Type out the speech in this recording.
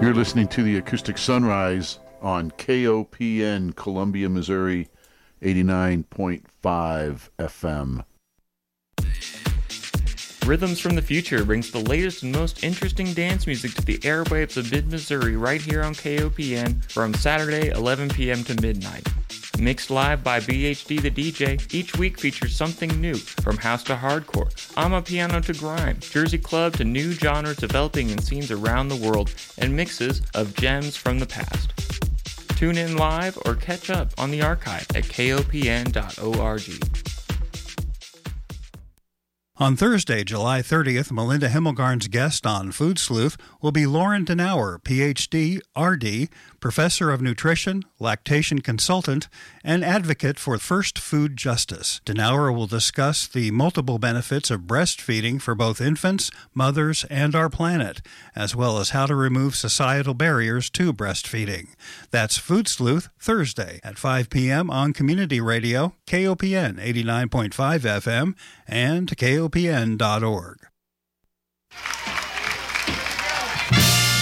You're listening to the Acoustic Sunrise on KOPN, Columbia, Missouri, 89.5 FM. Rhythms from the Future brings the latest and most interesting dance music to the airwaves of mid-Missouri right here on KOPN from Saturday, 11 p.m. to midnight. Mixed live by BHD the DJ, each week features something new, from house to hardcore, amapiano to grime, Jersey club to new genres developing in scenes around the world, and mixes of gems from the past. Tune in live or catch up on the archive at kopn.org. On Thursday, July 30th, Melinda Himmelgarn's guest on Food Sleuth will be Lauren Denauer, Ph.D., R.D., Professor of Nutrition, Lactation Consultant, and Advocate for First Food Justice. Denauer will discuss the multiple benefits of breastfeeding for both infants, mothers, and our planet, as well as how to remove societal barriers to breastfeeding. That's Food Sleuth, Thursday at 5 p.m. on Community Radio, KOPN 89.5 FM, and KOPN.org.